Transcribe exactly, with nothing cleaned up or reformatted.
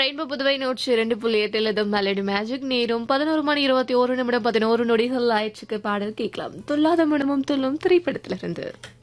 Rainbow Puduvai நூற்றி இரண்டு புள்ளி எட்டில் இது மெலடி மேஜிக். நேரம் பதினோரு மணி இருபத்தி ஒரு நிமிடம் பதினோரு நொடிகள் ஆயிடுச்சுக்கு பாடல் கேட்கலாம். துல்லாத மனமும் துள்ளும் திரைப்படத்திலிருந்து.